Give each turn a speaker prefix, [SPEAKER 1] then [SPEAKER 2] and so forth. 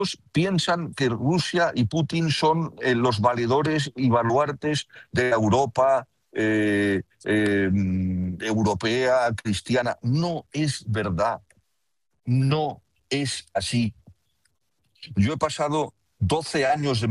[SPEAKER 1] piensan que Rusia y Putin son los valedores y baluartes de la Europa europea, cristiana. No es verdad, no es así. Yo he pasado 12 años de